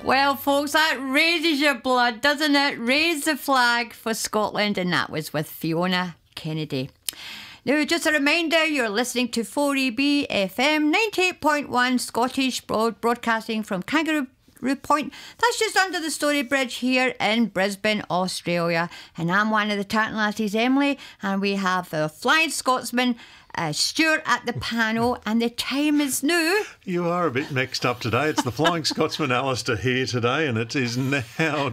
Well, folks, that raises your blood, doesn't it? Raise the flag for Scotland, and that was with Fiona Kennedy. Now, just a reminder, you're listening to 4EB FM 98.1 Scottish broadcasting from Kangaroo Point. That's just under the Story Bridge here in Brisbane, Australia. And I'm one of the Tartan Lassies, Emily, and we have the Flying Scotsman, Stuart, at the panel, and the time is now. You are a bit mixed up today. It's the Flying Scotsman Alistair here today, and it is now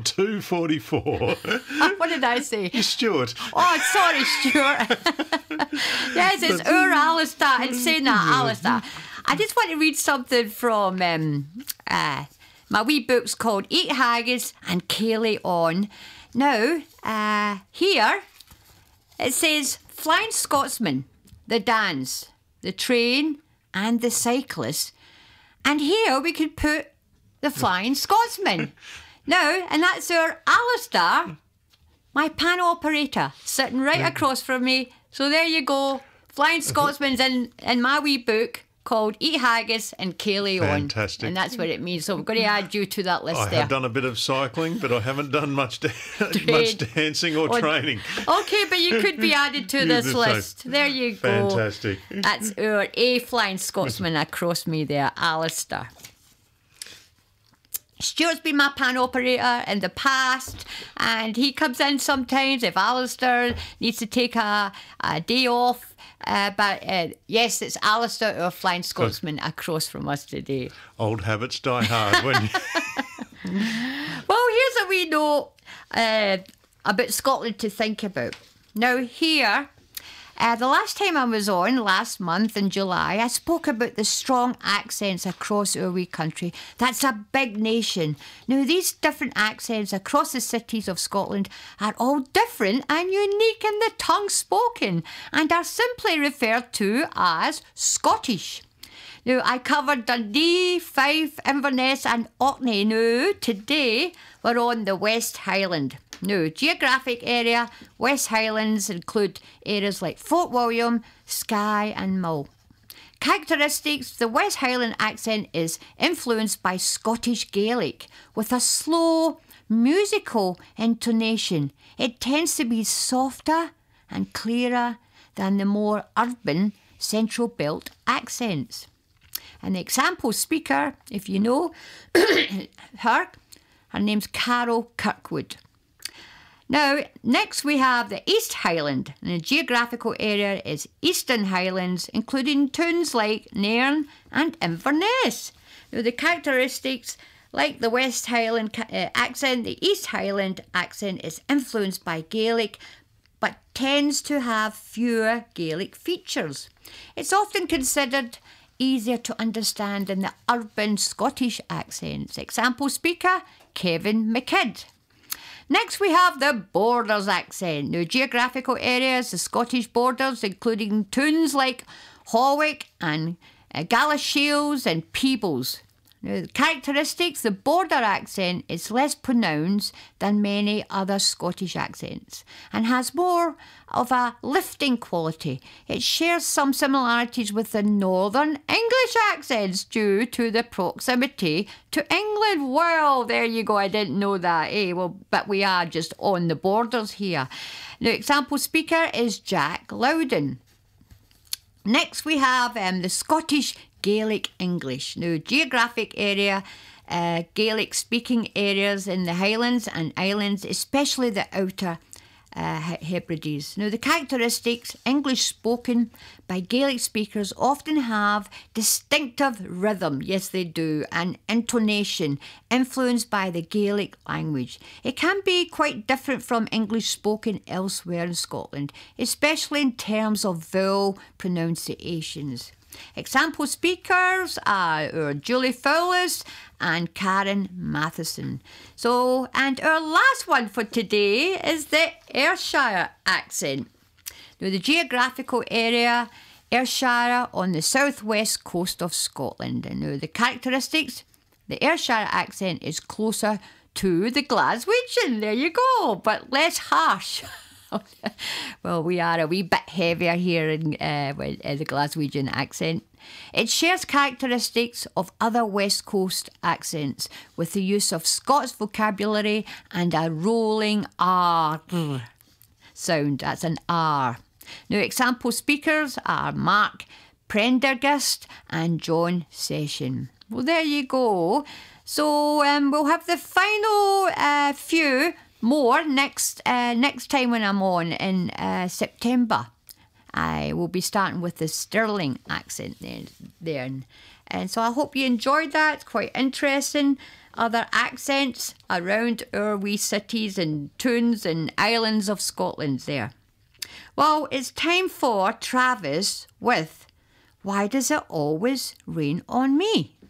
2:44. What did I say? Stuart. Oh, sorry, Stuart. Yes, it's our Alistair. It's saying that, Alistair. I just want to read something from my wee book's called Eat Haggis and Cayley On. Now, here it says Flying Scotsman, the dance, the train and the cyclist. And here we could put the Flying Scotsman. Now, and that's our Alistair, my panel operator, sitting right across from me. So there you go. Flying Scotsman's in my wee book called Eat Haggis and Cayley On. Fantastic. And that's what it means. So we're going to add you to that list I there. have done a bit of cycling, but I haven't done much dancing or training. Okay, but you could be added to this list. There you go. Fantastic. That's our Flying Scotsman across me there, Alistair. Stuart's been my panel operator in the past, and he comes in sometimes if Alistair needs to take a day off. But yes, it's Alistair, our Flying Scotsman, across from us today. Old habits die hard. When Well, here's a wee note about Scotland to think about. Now, here, the last time I was on, last month in July, I spoke about the strong accents across our wee country. That's a big nation. Now, these different accents across the cities of Scotland are all different and unique in the tongue spoken, and are simply referred to as Scottish. Now, I covered Dundee, Fife, Inverness and Orkney. Now, today we're on the West Highland. Now, geographic area, West Highlands include areas like Fort William, Skye and Mull. Characteristics: the West Highland accent is influenced by Scottish Gaelic with a slow, musical intonation. It tends to be softer and clearer than the more urban Central Belt accents. And the example speaker, if you know her name's Carol Kirkwood. Now, next we have the East Highland, and the geographical area is Eastern Highlands, including towns like Nairn and Inverness. Now, the characteristics, like the West Highland accent, the East Highland accent is influenced by Gaelic, but tends to have fewer Gaelic features. It's often considered easier to understand than the urban Scottish accents. Example speaker, Kevin McKidd. Next we have the Borders accent. Now, geographical areas, the Scottish borders, including towns like Hawick and Galashiels and Peebles. Now, the characteristics: the Border accent is less pronounced than many other Scottish accents and has more of a lifting quality. It shares some similarities with the Northern English accents due to the proximity to England. Well, there you go. I didn't know that. Well, but we are just on the borders here. Now, example speaker is Jack Loudon. Next we have the Scottish Gaelic English. Now, geographic area, Gaelic speaking areas in the Highlands and Islands, especially the Outer Hebrides. Now, the characteristics: English spoken by Gaelic speakers often have distinctive rhythm, yes they do, and intonation influenced by the Gaelic language. It can be quite different from English spoken elsewhere in Scotland, especially in terms of vowel pronunciations. Example speakers are Julie Fowlis and Karen Matheson. So, and our last one for today is the Ayrshire accent. Now, the geographical area, Ayrshire on the southwest coast of Scotland. And now the characteristics: the Ayrshire accent is closer to the Glaswegian, there you go, but less harsh. Well, we are a wee bit heavier here in the Glaswegian accent. It shares characteristics of other West Coast accents with the use of Scots vocabulary and a rolling R sound. That's an R. Now, example speakers are Mark Prendergast and John Session. Well, there you go. So we'll have the final few more next time when I'm on in September. I will be starting with the Stirling accent there. And so I hope you enjoyed that. It's quite interesting. Other accents around our wee cities and towns and islands of Scotland there. Well, it's time for Travis with Why Does It Always Rain on Me?